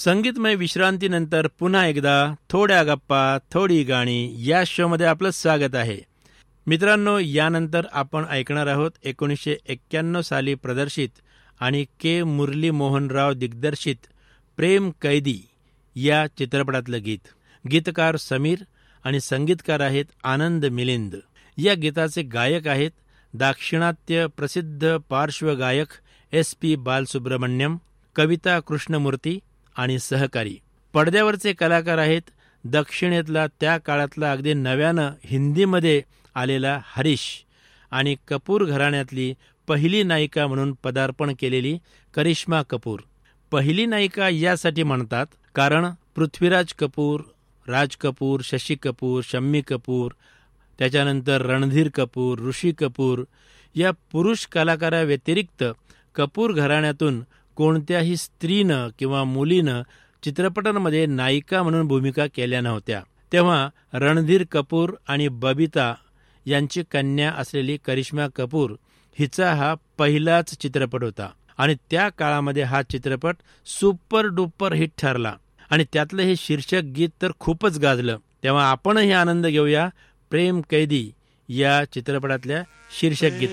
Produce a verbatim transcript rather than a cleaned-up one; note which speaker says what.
Speaker 1: संगीतमय विश्रांतीनंतर पुन्हा एकदा थोड्या गप्पा थोडी गाणी या शोमध्ये आपलं स्वागत आहे. मित्रांनो, यानंतर आपण ऐकणार आहोत एकोणीसशे एक्क्याण्णव साली प्रदर्शित आणि के मुरली मोहनराव दिग्दर्शित प्रेम कैदी या चित्रपटातलं गीत. गीतकार समीर आणि संगीतकार आहेत आनंद मिलिंद. या गीताचे गायक आहेत दाक्षिणात्य प्रसिद्ध पार्श्वगायक एस पी बालसुब्रमण्यम, कविता कृष्णमूर्ती आणि सहकारी. पडद्यावरचे कलाकार आहेत दक्षिणेतला त्या काळातला अगदी नव्यानं हिंदीमध्ये आलेला हरीश आणि कपूर घराण्यातली पहिली नायिका म्हणून पदार्पण केलेली करिश्मा कपूर. पहिली नायिका यासाठी म्हणतात कारण पृथ्वीराज कपूर, राज कपूर, शशी कपूर, शम्मी कपूर, त्याच्यानंतर रणधीर कपूर, ऋषी कपूर या पुरुष कलाकाराव्यतिरिक्त कपूर घराण्यातून कोणत्याही स्त्रीनं किंवा मुलीनं चित्रपटांमध्ये नायिका म्हणून भूमिका केल्या नव्हत्या. तेव्हा रणधीर कपूर आणि बबिता यांची कन्या असलेली करिश्मा कपूर हिचा हा पहिलाच चित्रपट होता आणि त्या काळामध्ये हा चित्रपट सुपर डुपर हिट ठरला आणि त्यातलं हे शीर्षक गीत तर खूपच गाजलं. तेव्हा आपणही आनंद घेऊया प्रेम कैदी या चित्रपटातल्या शीर्षक गीता.